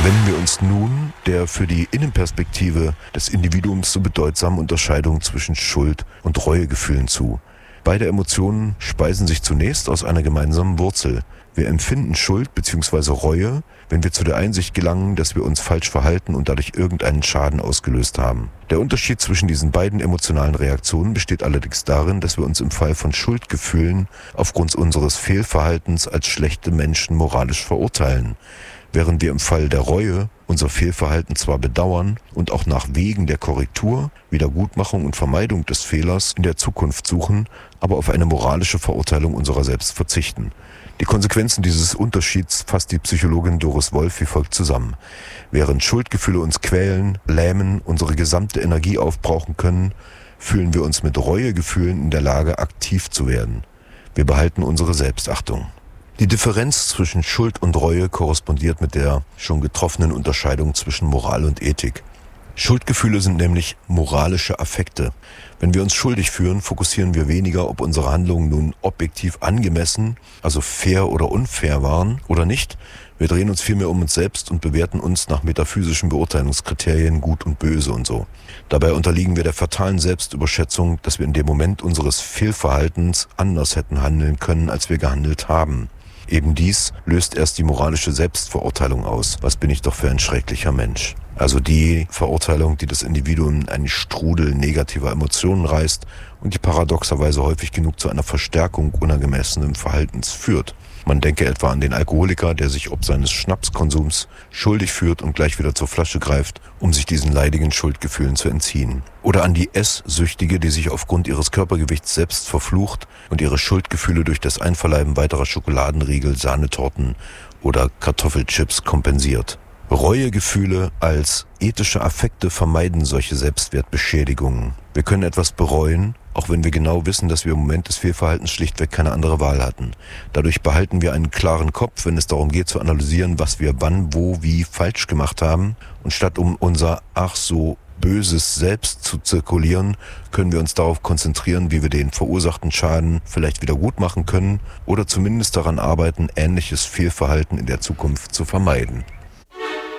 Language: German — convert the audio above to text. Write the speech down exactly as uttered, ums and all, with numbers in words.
Wenden wir uns nun der für die Innenperspektive des Individuums so bedeutsamen Unterscheidung zwischen Schuld- und Reuegefühlen zu. Beide Emotionen speisen sich zunächst aus einer gemeinsamen Wurzel. Wir empfinden Schuld bzw. Reue, wenn wir zu der Einsicht gelangen, dass wir uns falsch verhalten und dadurch irgendeinen Schaden ausgelöst haben. Der Unterschied zwischen diesen beiden emotionalen Reaktionen besteht allerdings darin, dass wir uns im Fall von Schuldgefühlen aufgrund unseres Fehlverhaltens als schlechte Menschen moralisch verurteilen, während wir im Fall der Reue unser Fehlverhalten zwar bedauern und auch nach Wegen der Korrektur, Wiedergutmachung und Vermeidung des Fehlers in der Zukunft suchen, aber auf eine moralische Verurteilung unserer selbst verzichten. Die Konsequenzen dieses Unterschieds fasst die Psychologin Doris Wolf wie folgt zusammen. Während Schuldgefühle uns quälen, lähmen, unsere gesamte Energie aufbrauchen können, fühlen wir uns mit Reuegefühlen in der Lage, aktiv zu werden. Wir behalten unsere Selbstachtung. Die Differenz zwischen Schuld und Reue korrespondiert mit der schon getroffenen Unterscheidung zwischen Moral und Ethik. Schuldgefühle sind nämlich moralische Affekte. Wenn wir uns schuldig fühlen, fokussieren wir weniger, ob unsere Handlungen nun objektiv angemessen, also fair oder unfair waren oder nicht. Wir drehen uns vielmehr um uns selbst und bewerten uns nach metaphysischen Beurteilungskriterien gut und böse und so. Dabei unterliegen wir der fatalen Selbstüberschätzung, dass wir in dem Moment unseres Fehlverhaltens anders hätten handeln können, als wir gehandelt haben. Eben dies löst erst die moralische Selbstverurteilung aus. Was bin ich doch für ein schrecklicher Mensch? Also die Verurteilung, die das Individuum in einen Strudel negativer Emotionen reißt und die paradoxerweise häufig genug zu einer Verstärkung unangemessenen Verhaltens führt. Man denke etwa an den Alkoholiker, der sich ob seines Schnapskonsums schuldig fühlt und gleich wieder zur Flasche greift, um sich diesen leidigen Schuldgefühlen zu entziehen. Oder an die Esssüchtige, die sich aufgrund ihres Körpergewichts selbst verflucht und ihre Schuldgefühle durch das Einverleiben weiterer Schokoladenriegel, Sahnetorten oder Kartoffelchips kompensiert. Reuegefühle als ethische Affekte vermeiden solche Selbstwertbeschädigungen. Wir können etwas bereuen, auch wenn wir genau wissen, dass wir im Moment des Fehlverhaltens schlichtweg keine andere Wahl hatten. Dadurch behalten wir einen klaren Kopf, wenn es darum geht zu analysieren, was wir wann, wo, wie falsch gemacht haben. Und statt um unser ach so böses Selbst zu zirkulieren, können wir uns darauf konzentrieren, wie wir den verursachten Schaden vielleicht wieder gut machen können oder zumindest daran arbeiten, ähnliches Fehlverhalten in der Zukunft zu vermeiden.